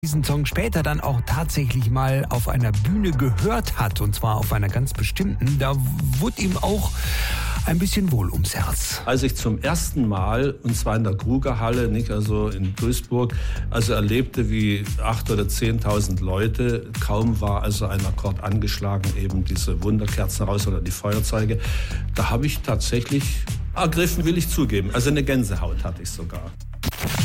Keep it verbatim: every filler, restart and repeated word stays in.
diesen Song später dann auch tatsächlich mal auf einer Bühne gehört hat, und zwar auf einer ganz bestimmten, da wurde ihm auch ein bisschen wohl ums Herz. Als ich zum ersten Mal, und zwar in der Krugerhalle, nicht, also in Duisburg, also erlebte, wie achttausend oder zehntausend Leute, kaum war also ein Akkord angeschlagen, eben diese Wunderkerzen raus oder die Feuerzeuge, da habe ich tatsächlich ergriffen, will ich zugeben. Also eine Gänsehaut hatte ich sogar.